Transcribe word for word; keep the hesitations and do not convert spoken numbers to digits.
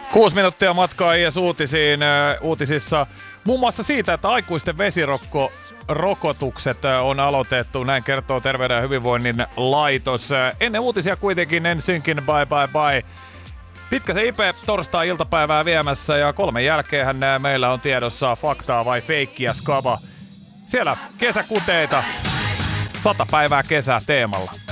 Kuusi minuuttia matkaa I S-uutisiin. Uutisissa muun muassa siitä, että aikuisten vesirokko rokotukset on aloitettu, näin kertoo Terveyden ja hyvinvoinnin laitos. Ennen uutisia kuitenkin ensinkin bye bye bye. Pitkä se Ipe torstai-iltapäivää viemässä ja kolmen jälkeenhän meillä on tiedossa faktaa vai feikkiä skaba. Siellä kesäkuteita, sata päivää kesää teemalla.